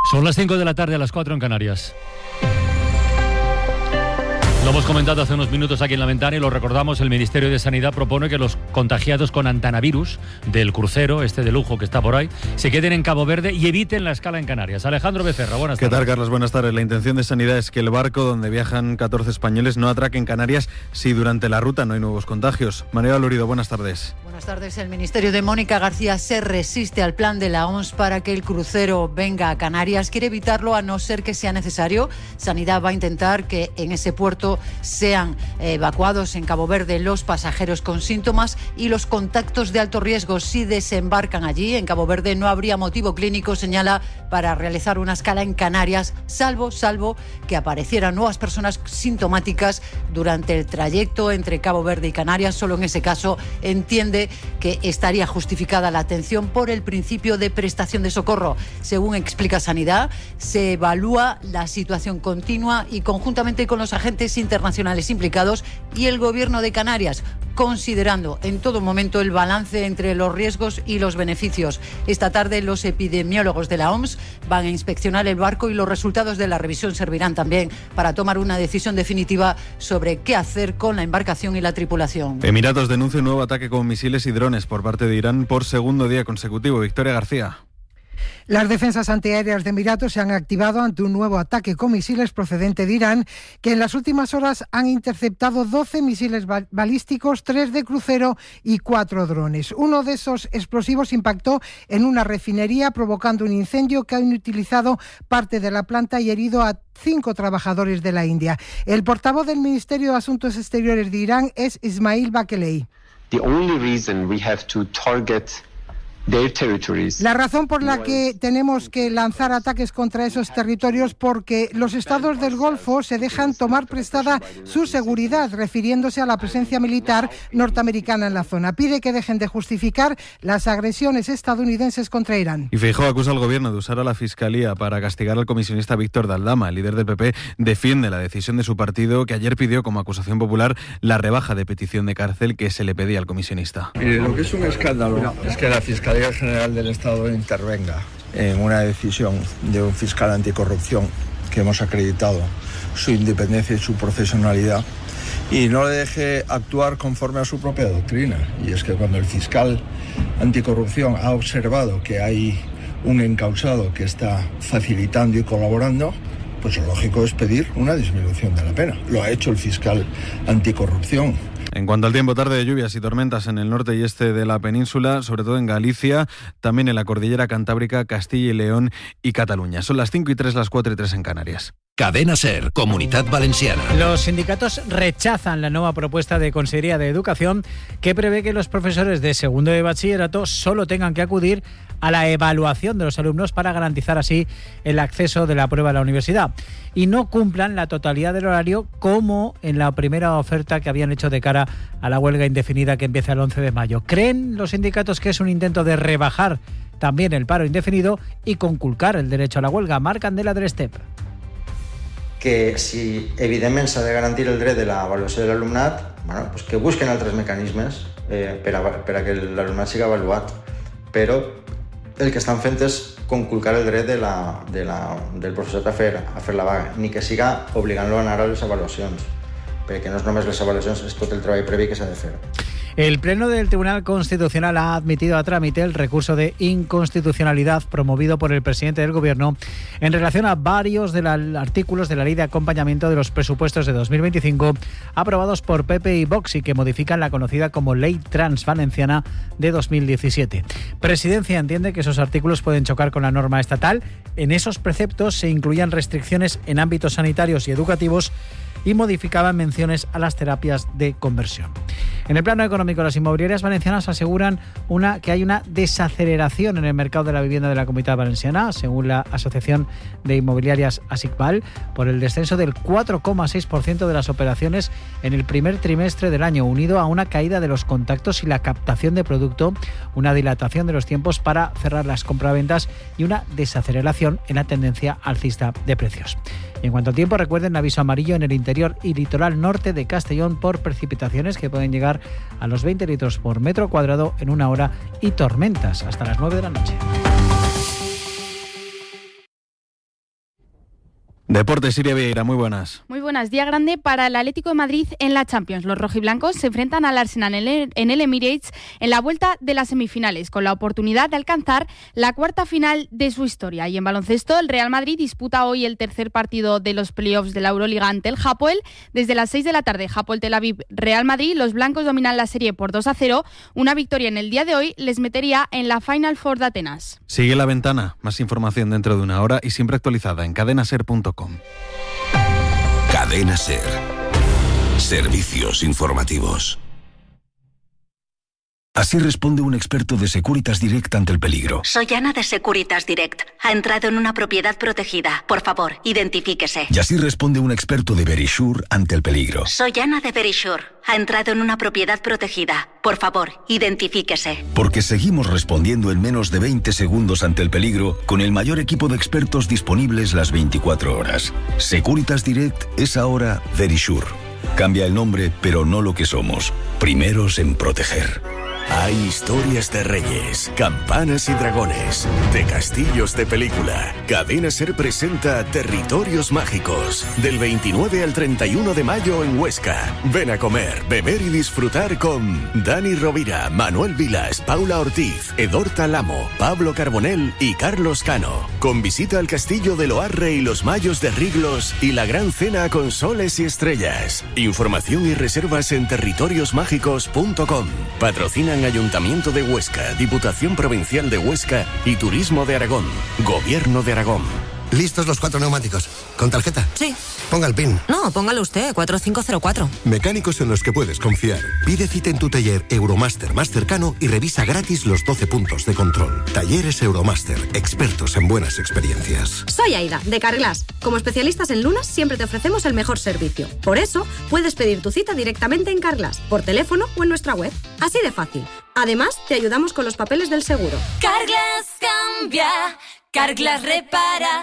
Son las 5 de la tarde, a las 4 en Canarias. Lo hemos comentado hace unos minutos aquí en la ventana y lo recordamos, el Ministerio de Sanidad propone que los contagiados con antanavirus del crucero, de lujo que está por ahí, se queden en Cabo Verde y eviten la escala en Canarias. Alejandro Becerra, buenas tardes. ¿Qué tal, Carlos? Buenas tardes. La intención de Sanidad es que el barco donde viajan 14 españoles no atraque en Canarias si durante la ruta no hay nuevos contagios. María Lurido, buenas tardes. Buenas tardes. El Ministerio de Mónica García se resiste al plan de la OMS para que el crucero venga a Canarias. Quiere evitarlo a no ser que sea necesario. Sanidad va a intentar que en ese puerto sean evacuados en Cabo Verde los pasajeros con síntomas y los contactos de alto riesgo. Si desembarcan allí, en Cabo Verde, no habría motivo clínico, señala, para realizar una escala en Canarias, salvo que aparecieran nuevas personas sintomáticas durante el trayecto entre Cabo Verde y Canarias. Solo en ese caso entiende que estaría justificada la atención por el principio de prestación de socorro. Según explica Sanidad, se evalúa la situación continua y conjuntamente con los agentes internacionales implicados y el Gobierno de Canarias, considerando en todo momento el balance entre los riesgos y los beneficios. Esta tarde los epidemiólogos de la OMS van a inspeccionar el barco y los resultados de la revisión servirán también para tomar una decisión definitiva sobre qué hacer con la embarcación y la tripulación. Emiratos denuncia un nuevo ataque con misiles y drones por parte de Irán por segundo día consecutivo. Victoria García. Las defensas antiaéreas de Emiratos se han activado ante un nuevo ataque con misiles procedente de Irán, que en las últimas horas han interceptado 12 misiles balísticos, 3 de crucero y 4 drones. Uno de esos explosivos impactó en una refinería, provocando un incendio que ha inutilizado parte de la planta y herido a 5 trabajadores de la India. El portavoz del Ministerio de Asuntos Exteriores de Irán es Ismail Bakelei. La razón por la que tenemos que lanzar ataques contra esos territorios porque los estados del Golfo se dejan tomar prestada su seguridad, refiriéndose a la presencia militar norteamericana en la zona. Pide que dejen de justificar las agresiones estadounidenses contra Irán. Y Feijóo acusa al gobierno de usar a la Fiscalía para castigar al comisionista Víctor de Aldama. El líder del PP defiende la decisión de su partido, que ayer pidió como acusación popular la rebaja de petición de cárcel que se le pedía al comisionista. Lo que es un escándalo es que la Fiscalía General del Estado intervenga en una decisión de un fiscal anticorrupción que hemos acreditado su independencia y su profesionalidad y no le deje actuar conforme a su propia doctrina. Y es que cuando el fiscal anticorrupción ha observado que hay un encausado que está facilitando y colaborando, pues lo lógico es pedir una disminución de la pena. Lo ha hecho el fiscal anticorrupción. En cuanto al tiempo, tarde de lluvias y tormentas en el norte y este de la península, sobre todo en Galicia, también en la cordillera cantábrica, Castilla y León y Cataluña. Son las 5:03, las 4:03 en Canarias. Cadena SER, Comunidad Valenciana. Los sindicatos rechazan la nueva propuesta de Consellería de Educación que prevé que los profesores de segundo de bachillerato solo tengan que acudir a la evaluación de los alumnos para garantizar así el acceso de la prueba a la universidad y no cumplan la totalidad del horario como en la primera oferta que habían hecho de cara a la huelga indefinida que empieza el 11 de mayo. ¿Creen los sindicatos que es un intento de rebajar también el paro indefinido y conculcar el derecho a la huelga? Marc Candela del Estep. Que si evidentment s'ha de garantir el dret de l'avaluació de l'alumnat, bueno, pues que busquen altres mecanismes per a que l'alumnat siga avaluat, però el que estan fent és conculcar el dret del professorat a fer la vaga, ni que siga obligant-lo a anar a les avaluacions, perquè no és només les avaluacions, és tot el treball previ que s'ha de fer. El Pleno del Tribunal Constitucional ha admitido a trámite el recurso de inconstitucionalidad promovido por el presidente del Gobierno en relación a varios de los artículos de la Ley de Acompañamiento de los Presupuestos de 2025 aprobados por PP y Vox y que modifican la conocida como Ley Trans Valenciana de 2017. Presidencia entiende que esos artículos pueden chocar con la norma estatal. En esos preceptos se incluían restricciones en ámbitos sanitarios y educativos y modificaban menciones a las terapias de conversión. En el plano económico, las inmobiliarias valencianas aseguran que hay una desaceleración en el mercado de la vivienda de la Comunidad Valenciana, según la Asociación de Inmobiliarias ASICVAL, por el descenso del 4,6% de las operaciones en el primer trimestre del año, unido a una caída de los contactos y la captación de producto, una dilatación de los tiempos para cerrar las compraventas y una desaceleración en la tendencia alcista de precios. Y en cuanto al tiempo, recuerden aviso amarillo en el interior y litoral norte de Castellón por precipitaciones que pueden llegar a los 20 litros por metro cuadrado en una hora y tormentas hasta las 9 de la noche. Deportes, Siria Vieira, muy buenas. Muy buenas. Día grande para el Atlético de Madrid en la Champions. Los rojiblancos se enfrentan al Arsenal en el Emirates en la vuelta de las semifinales, con la oportunidad de alcanzar la cuarta final de su historia. Y en baloncesto, el Real Madrid disputa hoy el tercer partido de los playoffs de la Euroliga ante el Hapoel. Desde las 6 de la tarde, Hapoel Tel Aviv, Real Madrid. Los blancos dominan la serie por 2-0. Una victoria en el día de hoy les metería en la Final Four de Atenas. Sigue La Ventana. Más información dentro de una hora y siempre actualizada en cadenaser.com. Cadena Ser. Servicios informativos. Así responde un experto de Securitas Direct ante el peligro. Soy Ana de Securitas Direct. Ha entrado en una propiedad protegida. Por favor, identifíquese. Y así responde un experto de Verisure ante el peligro. Soy Ana de Verisure. Ha entrado en una propiedad protegida. Por favor, identifíquese. Porque seguimos respondiendo en menos de 20 segundos ante el peligro con el mayor equipo de expertos disponibles las 24 horas. Securitas Direct es ahora Verisure. Cambia el nombre, pero no lo que somos. Primeros en proteger. Hay historias de reyes, campanas y dragones, de castillos de película. Cadena Ser presenta Territorios Mágicos, del 29 al 31 de mayo en Huesca. Ven a comer, beber y disfrutar con Dani Rovira, Manuel Vilas, Paula Ortiz, Edorta Lamo, Pablo Carbonell y Carlos Cano. Con visita al castillo de Loarre y los Mayos de Riglos y la gran cena con soles y estrellas. Información y reservas en territoriosmágicos.com. Patrocinan Ayuntamiento de Huesca, Diputación Provincial de Huesca y Turismo de Aragón. Gobierno de Aragón. ¿Listos los 4 neumáticos? ¿Con tarjeta? Sí. Ponga el PIN. No, póngalo usted, 4504. Mecánicos en los que puedes confiar. Pide cita en tu taller Euromaster más cercano y revisa gratis los 12 puntos de control. Talleres Euromaster, expertos en buenas experiencias. Soy Aida, de Carglass. Como especialistas en lunas, siempre te ofrecemos el mejor servicio. Por eso, puedes pedir tu cita directamente en Carglass, por teléfono o en nuestra web. Así de fácil. Además, te ayudamos con los papeles del seguro. Carglass cambia, Carglass repara.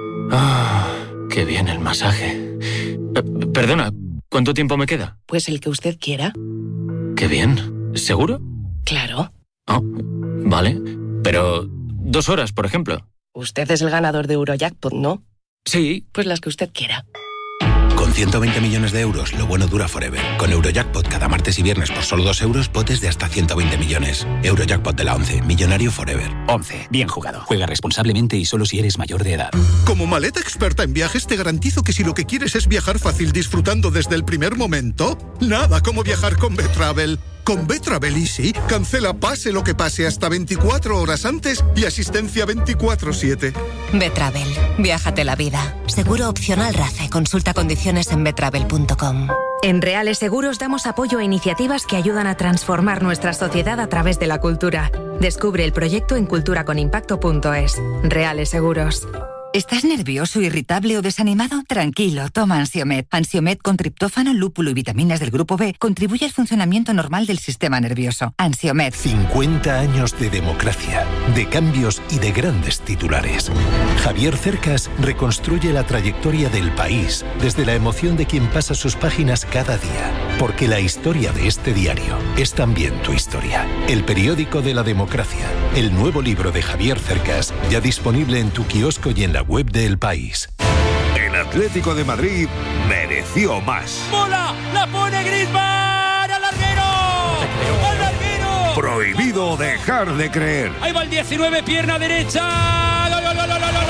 Qué bien el masaje. Perdona, ¿cuánto tiempo me queda? Pues el que usted quiera. Qué bien. ¿Seguro? Claro. Oh, vale. Pero 2 horas, por ejemplo. Usted es el ganador de Eurojackpot, ¿no? Sí. Pues las que usted quiera. Con 120 millones de euros, lo bueno dura forever. Con Eurojackpot cada martes y viernes por solo 2 euros, potes de hasta 120 millones. Eurojackpot de la 11, millonario forever. 11, bien jugado. Juega responsablemente y solo si eres mayor de edad. Como maleta experta en viajes, te garantizo que si lo que quieres es viajar fácil disfrutando desde el primer momento, nada como viajar con Betravel. Con Betravel Easy, cancela pase lo que pase hasta 24 horas antes y asistencia 24/7. Betravel, viájate la vida. Seguro opcional RACE. Consulta condiciones en betravel.com. En Reales Seguros damos apoyo a iniciativas que ayudan a transformar nuestra sociedad a través de la cultura. Descubre el proyecto en culturaconimpacto.es. Reales Seguros. ¿Estás nervioso, irritable o desanimado? Tranquilo, toma Ansiomed. Ansiomed con triptófano, lúpulo y vitaminas del grupo B contribuye al funcionamiento normal del sistema nervioso. Ansiomed. 50 años de democracia, de cambios y de grandes titulares. Javier Cercas reconstruye la trayectoria del país desde la emoción de quien pasa sus páginas cada día. Porque la historia de este diario es también tu historia. El periódico de la democracia. El nuevo libro de Javier Cercas, ya disponible en tu kiosco y en la web de El País. El Atlético de Madrid mereció más. ¡Bola! ¡La pone Griezmann! ¡Al larguero! ¡Al larguero! Prohibido dejar de creer. Ahí va el 19, pierna derecha. ¡Gol, gol, gol, gol, gol,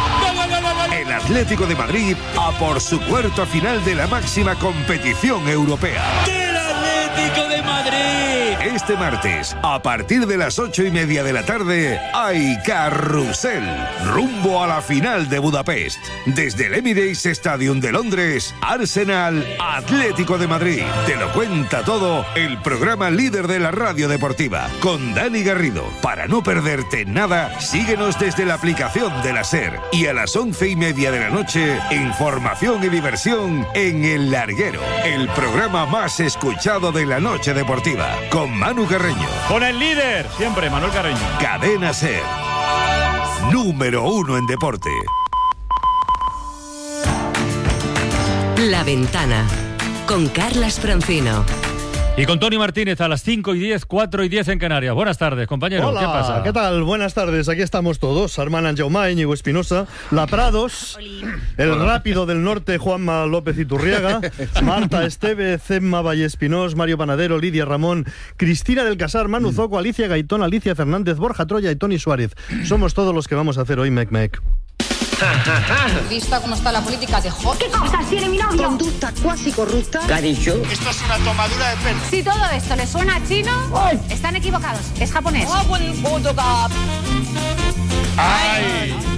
gol! El Atlético de Madrid a por su cuarta final de la máxima competición europea. ¡Del Atlético de Madrid! Este martes, a partir de las 8:30 de la tarde, hay carrusel, rumbo a la final de Budapest. Desde el Emirates Stadium de Londres, Arsenal, Atlético de Madrid. Te lo cuenta todo el programa líder de la radio deportiva, con Dani Garrido. Para no perderte nada, síguenos desde la aplicación de la SER. Y a las 11:30 de la noche, información y diversión en El Larguero, el programa más escuchado de la noche deportiva, con Manu Carreño. Con el líder, siempre, Manuel Carreño. Cadena SER. Número 1 en deporte. La Ventana, con Carlas Francino. Y con Toni Martínez a las 5:10, 4:10 en Canarias. Buenas tardes, compañero. Hola, ¿qué pasa? ¿Qué tal? Buenas tardes. Aquí estamos todos. Armand Anjaumá, Íñigo Espinosa, La Prados, el rápido del norte, Juanma López Iturriaga, Marta Estevez, Emma Vallespinós, Mario Panadero, Lidia Ramón, Cristina del Casar, Manu Zoco, Alicia Gaitón, Alicia Fernández, Borja Troya y Tony Suárez. Somos todos los que vamos a hacer hoy Mec Mec. Vista cómo está la política de Hot. ¿Qué cosas tiene mi novio? Conducta cuasi corrupta. ¿Qué ha dicho? Esto es una tomadura de pelo. Si todo esto les suena a chino, están equivocados. Es japonés. ¡Ay!